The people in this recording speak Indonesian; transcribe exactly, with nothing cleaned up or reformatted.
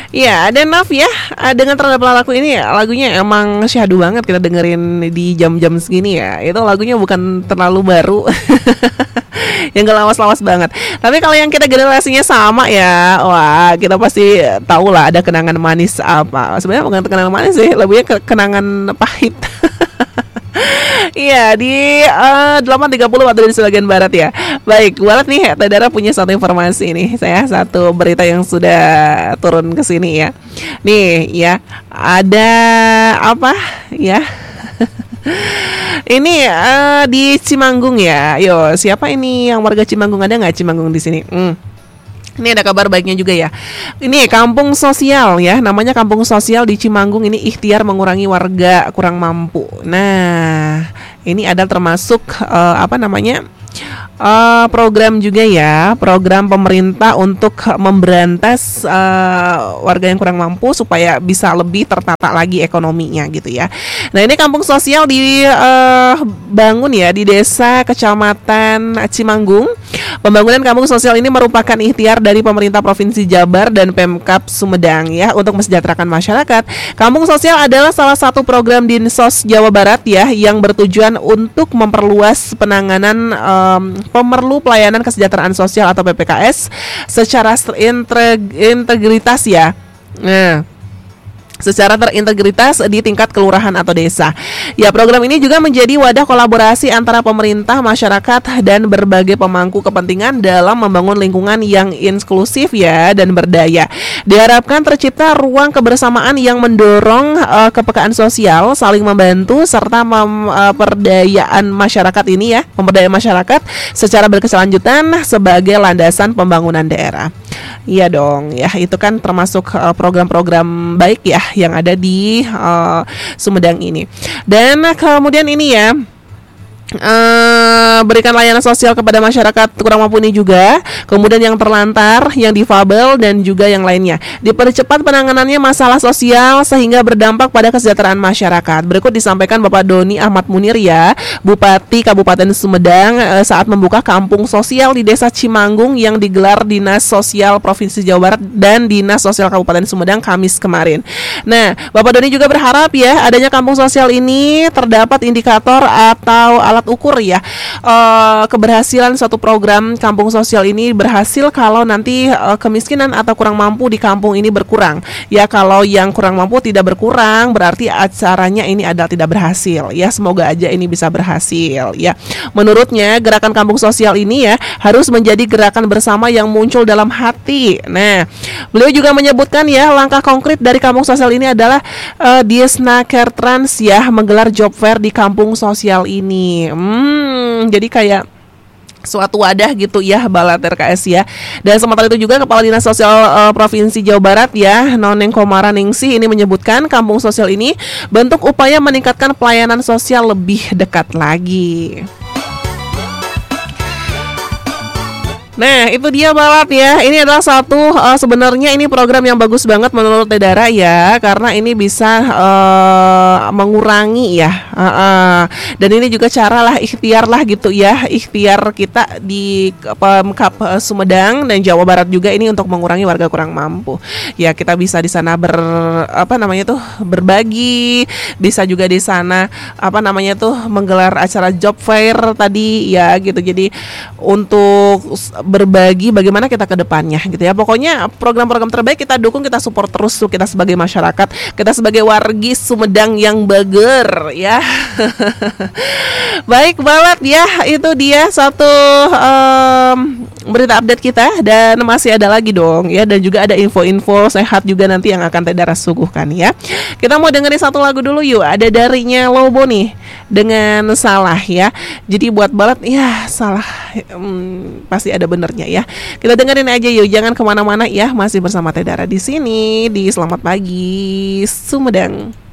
Iya, ada Naf ya. Ah, dengan terhadap lagu ini ya, lagunya emang syahdu banget kita dengerin di jam-jam segini ya. Itu lagunya bukan terlalu baru. Yang gak lawas-lawas banget. Tapi kalau yang kita generasinya sama ya, wah kita pasti tahu lah ada kenangan manis apa. Sebenarnya bukan kenangan manis sih, lagunya ke- kenangan pahit. Iya di uh, delapan tiga puluh waktu di sebagian barat ya. Baik, Walat nih Tadara punya satu informasi nih. Saya satu berita yang sudah turun ke sini ya. Nih ya, ada apa ya? Ini uh, di Cimanggung ya. Yo, siapa ini yang warga Cimanggung, ada nggak Cimanggung di sini? Hmm. Ini ada kabar baiknya juga ya. Ini kampung sosial ya, namanya kampung sosial di Cimanggung ini ikhtiar mengurangi warga kurang mampu. Nah, ini ada termasuk uh, apa namanya? Uh, program juga ya, program pemerintah untuk memberantas uh, warga yang kurang mampu supaya bisa lebih tertata lagi ekonominya gitu ya. Nah ini kampung sosial dibangun uh, ya di desa kecamatan Cimanggung. Pembangunan kampung sosial ini merupakan ikhtiar dari pemerintah Provinsi Jabar dan Pemkab Sumedang ya untuk mensejahterakan masyarakat. Kampung sosial adalah salah satu program Dinsos Jawa Barat ya yang bertujuan untuk memperluas penanganan um, pemerlu pelayanan kesejahteraan sosial atau P P K S secara terintegritas ya. Nah, secara terintegritas di tingkat kelurahan atau desa. Ya, program ini juga menjadi wadah kolaborasi antara pemerintah, masyarakat, dan berbagai pemangku kepentingan dalam membangun lingkungan yang inklusif ya dan berdaya. Diharapkan tercipta ruang kebersamaan yang mendorong uh, kepekaan sosial, saling membantu serta memperdayaan uh, masyarakat ini ya, memperdaya masyarakat secara berkelanjutan sebagai landasan pembangunan daerah. Iya dong, ya itu kan termasuk uh, program-program baik ya yang ada di uh, Sumedang ini. Dan kemudian ini ya, Uh, berikan layanan sosial kepada masyarakat kurang mampu ini juga, kemudian yang terlantar, yang difabel, dan juga yang lainnya. Dipercepat penanganannya masalah sosial sehingga berdampak pada kesejahteraan masyarakat. Berikut disampaikan Bapak Doni Ahmad Munir ya, Bupati Kabupaten Sumedang uh, saat membuka kampung sosial di Desa Cimanggung yang digelar Dinas Sosial Provinsi Jawa Barat dan Dinas Sosial Kabupaten Sumedang Kamis kemarin. Nah, Bapak Doni juga berharap ya adanya kampung sosial ini terdapat indikator atau alat ukur ya uh, keberhasilan suatu program kampung sosial ini berhasil kalau nanti uh, kemiskinan atau kurang mampu di kampung ini berkurang ya. Kalau yang kurang mampu tidak berkurang berarti acaranya ini adalah tidak berhasil ya. Semoga aja ini bisa berhasil ya. Menurutnya gerakan kampung sosial ini ya harus menjadi gerakan bersama yang muncul dalam hati. Nah, beliau juga menyebutkan ya langkah konkret dari kampung sosial ini adalah uh, Disnaker Trans ya menggelar job fair di kampung sosial ini. Hmm, jadi kayak suatu wadah gitu ya Balat R K S ya. Dan sementara itu juga Kepala Dinas Sosial uh, Provinsi Jawa Barat ya Noneng Komara Ningsih ini menyebutkan kampung sosial ini bentuk upaya meningkatkan pelayanan sosial lebih dekat lagi. Nah itu dia Balat ya. Ini adalah satu uh, sebenarnya ini program yang bagus banget menurut Tedara ya, karena ini bisa uh, mengurangi ya uh, uh. Dan ini juga cara lah ikhtiar lah gitu ya, ikhtiar kita di Pemkab uh, Sumedang dan Jawa Barat juga ini untuk mengurangi warga kurang mampu. Ya kita bisa di sana ber apa namanya tuh berbagi, bisa juga di sana apa namanya tuh menggelar acara job fair tadi ya gitu. Jadi untuk berbagi bagaimana kita ke depannya gitu ya. Pokoknya program-program terbaik kita dukung, kita support terus tuh kita sebagai masyarakat, kita sebagai wargi Sumedang yang bager ya. Baik Balat ya, itu dia satu um, berita update kita dan masih ada lagi dong ya, dan juga ada info-info sehat juga nanti yang akan Tedara suguhkan ya. Kita mau dengerin satu lagu dulu yuk, ada darinya Lobo nih dengan Salah ya. Jadi buat Balat ya salah hmm, pasti ada benernya ya. Kita dengerin aja yuk, jangan kemana-mana ya, masih bersama Tedara di sini di Selamat Pagi Sumedang.